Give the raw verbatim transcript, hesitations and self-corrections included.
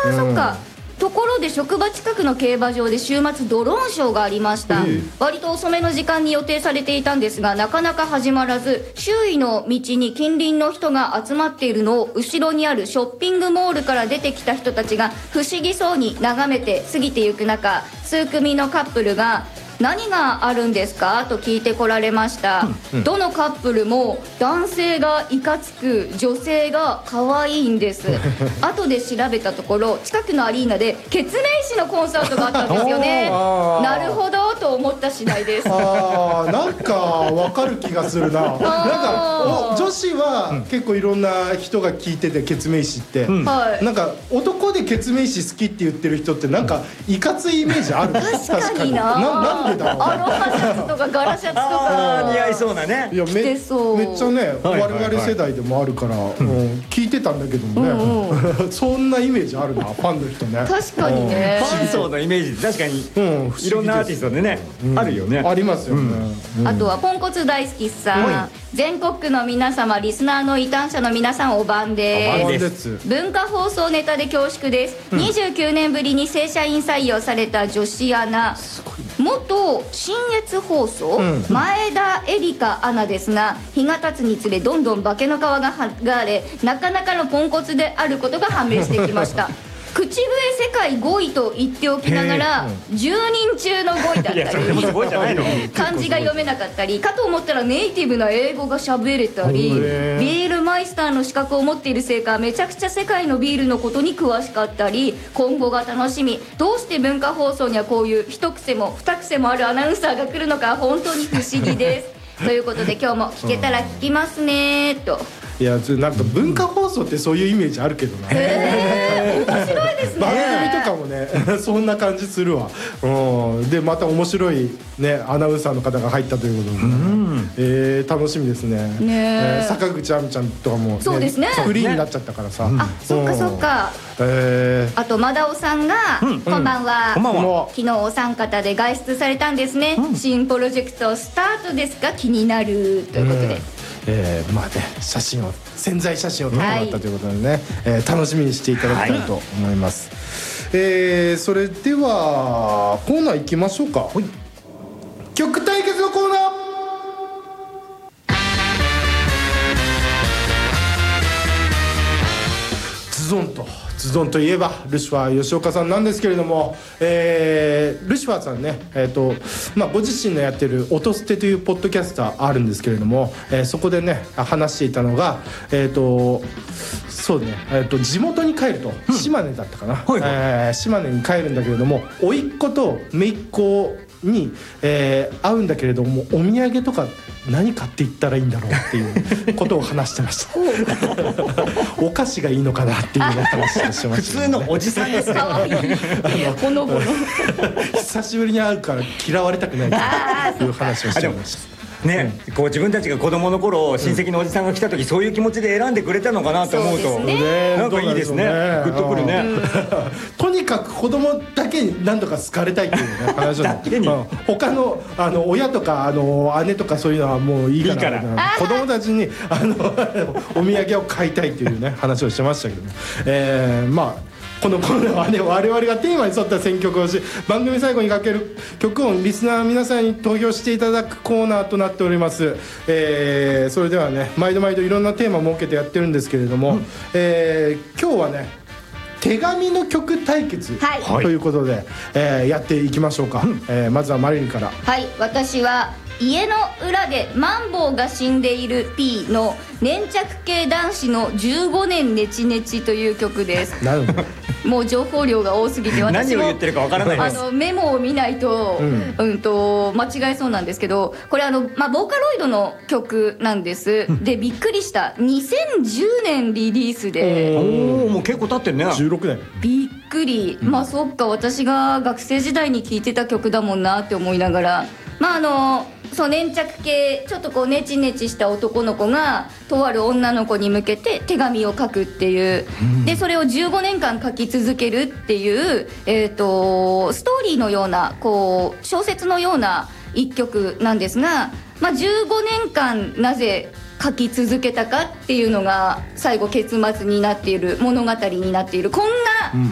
あー、そっか。ところで職場近くの競馬場で週末ドローンショーがありました、えー、割と遅めの時間に予定されていたんですが、なかなか始まらず、周囲の道に近隣の人が集まっているのを後ろにあるショッピングモールから出てきた人たちが不思議そうに眺めて過ぎてゆく中、数組のカップルが何があるんですかと聞いてこられました、うんうん、どのカップルも男性がいかつく女性が可愛いんです後で調べたところ、近くのアリーナでケツメイシのコンサートがあったんですよねなるほどと思った次第です。 あー、なんかわかる気がするななんか女子は結構いろんな人が聞いてて、ケツメイシって、うん、なんか男でケツメイシ好きって言ってる人ってなんかいかついイメージある確かにな。 ななんでだろう。 アロハシャツとかガラシャツとか似合いそうなね。 いや め, めっちゃね、はいはいはい、我々世代でもあるから、うん、聞いてたんだけどもね、うんうん、そんなイメージあるな、ファンの人ね。 確かにね、 ファン層のイメージ確かに、うん、いろんなアーティストでね、うん、あるよね。 ありますよね、 うん、あとはポンコツ大好きさん、うん、全国区の皆様、リスナーの異端者の皆さん、お晩です。文化放送ネタで恐縮です、うん、にじゅうきゅうねんぶりに正社員採用された女子アナ、元信越放送、うん、前田絵里香アナですが、日が経つにつれどんどん化けの皮が剥がれ、なかなかのポンコツであることが判明してきました口笛世界ごいと言っておきながらじゅうにん中のごいだったり漢字が読めなかったり、かと思ったらネイティブな英語が喋れたり、ビールマイスターの資格を持っているせいか、めちゃくちゃ世界のビールのことに詳しかったり、今後が楽しみ。どうして文化放送にはこういう一癖も二癖もあるアナウンサーが来るのか本当に不思議ですということで今日も聞けたら聞きますねと。 いや、なんか文化放送ってそういうイメージあるけどな、 へー面白いですね。 番組とかもねそんな感じするわ、うん、でまた面白い、ね、アナウンサーの方が入ったということで、ね、うん、えー、楽しみですね。ね、えー、坂口亜美ちゃんとかも、ね、 そうですね、 フリーになっちゃったからさ、 ね、あ、そっかそっか、えー、あとマダオさんが、うん、こんばんは、うん、昨日お三方で外出されたんですね、うん、新プロジェクトスタートですか、気になるということで、うん、えー、まあね、写真を潜在写真を撮ってもらったということでね、はい、えー、楽しみにしていただきたいと思います、はい、えー、それではコーナー行きましょうか、はい、曲対決のコーナー。ズドンとズドンといえばルシファー吉岡さんなんですけれども、えー、ルシファーさんね、えーとまあ、ご自身のやってる音捨てというポッドキャスターあるんですけれども、えー、そこでね話していたのが、えーとそうね、えーと地元に帰ると、うん、島根だったかな、はいはい、えー、島根に帰るんだけれども、甥っ子と姪っ子に、えー、会うんだけれども、お土産とか何買っていったらいいんだろうっていうことを話してましたお菓子がいいのかなっていう話をしてました、 ね、普通のおじさんですねかわいいほのぼの久しぶりに会うから嫌われたくないという話をしてましたね、うん、こう自分たちが子供の頃、親戚のおじさんが来た時、そういう気持ちで選んでくれたのかなと思うと、うね、なんかいいですね、グッとくるね、うん、 とにかく子供だけに何とか好かれたいっていう、ね、話だけに、うん、他 の, あの親とかあの姉とかそういうのはもういいから、いいから子供たちにあのお土産を買いたいっていうね話をしてましたけどね、えー、まあこのコーナーはね、我々がテーマに沿った選曲をし、番組最後にかける曲をリスナーの皆さんに投票していただくコーナーとなっております、えー、それではね、毎度毎度いろんなテーマを設けてやってるんですけれども、うん、えー、今日はね手紙の曲対決、はい、ということで、えー、やっていきましょうか、うん、えー、まずはマリリンから。 はい、私は家の裏でマンボウが死んでいる P の粘着系男子のじゅうごねんネチネチという曲ですなるほどもう情報量が多すぎて私も何を言ってるかわからないです。 あのメモを見ないと、うんうん、と間違えそうなんですけど、これあの、まあ、ボーカロイドの曲なんです、うん、でびっくりしたにせんじゅうねんリリースで、 おお、もう結構経ってるね。 じゅうろくねん。 びっくり、うん、まあそっか、私が学生時代に聴いてた曲だもんなって思いながら、まああのそう粘着系ちょっとこうネチネチした男の子がとある女の子に向けて手紙を書くっていう、うん、でそれをじゅうごねんかん書き続けるっていう、えーとストーリーのようなこう小説のような一曲なんですが、まあ、じゅうごねんかんなぜ書き続けたかっていうのが最後結末になっている物語になっている、こんな